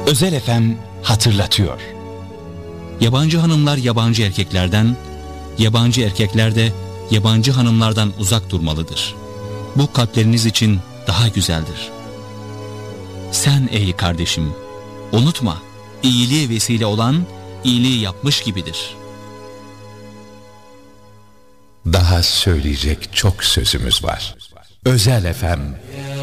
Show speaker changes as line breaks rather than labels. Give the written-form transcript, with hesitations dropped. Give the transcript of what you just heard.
Özel FM hatırlatıyor.
Yabancı hanımlar yabancı erkeklerden, yabancı erkekler de yabancı hanımlardan uzak durmalıdır. Bu kalpleriniz için daha güzeldir. Sen ey kardeşim, unutma, iyiliğe vesile olan iyiliği yapmış gibidir.
Daha söyleyecek çok sözümüz var. Özel FM